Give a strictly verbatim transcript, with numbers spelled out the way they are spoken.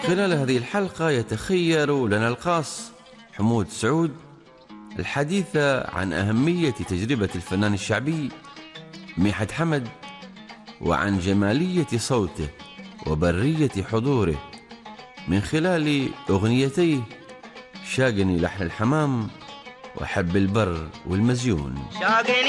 خلال هذه الحلقة يتخير لنا القاص حمود سعود الحديث عن أهمية تجربة الفنان الشعبي ميحت حمد، وعن جمالية صوته وبرية حضوره من خلال أغنيتيه شاقني لحن الحمام وحب البر والمزيون.